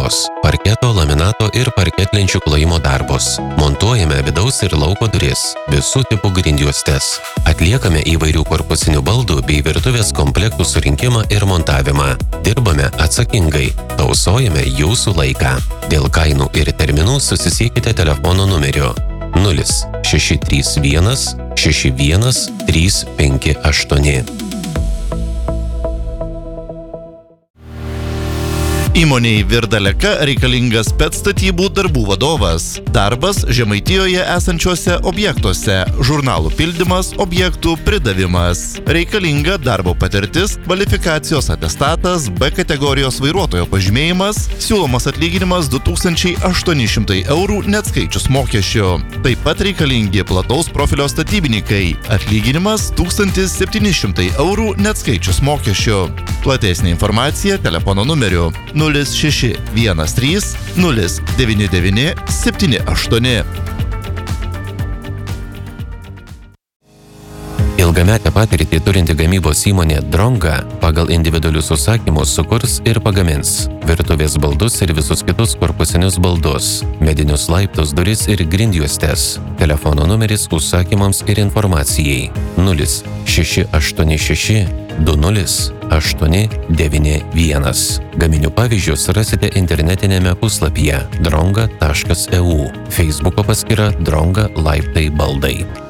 darbus, parketo, laminato ir parketlenčių klojimo darbus. Montuojame vidaus ir lauko duris, visų tipų grindjuostes. Atliekame įvairių korpusinių baldų bei virtuvės komplektų surinkimą ir montavimą. Dirbame atsakingai, tausojame jūsų laiką. Dėl kainų ir terminų susisiekite telefono numeriu 0631 61 358. Įmonei Virdaleka reikalingas spec statybų darbų vadovas. Darbas Žemaitijoje esančiuose objektuose. Žurnalų pildymas, objektų pridavimas. Reikalinga darbo patirtis, kvalifikacijos atestatas, B kategorijos vairuotojo pažymėjimas. Siūlomas atlyginimas 2800 eurų neatskaičius mokesčių. Taip pat reikalingi plataus profilio statybininkai. Atlyginimas 1700 eurų neatskaičius mokesčių. Platesnė informacija telefono numeriu 0613 099 78. Ilgametę patirtį turinti gamybos įmonė Dronga pagal individualius užsakymus sukurs ir pagamins virtuvės baldus ir visus kitus korpusinius baldus, medinius laiptus, duris ir grindjuostes. Telefono numeris užsakymams ir informacijai 0686 20 891. Gaminių pavyzdžius rasite internetinėme puslapyje dronga.eu. Facebooko paskyra Dronga laiptai baldai.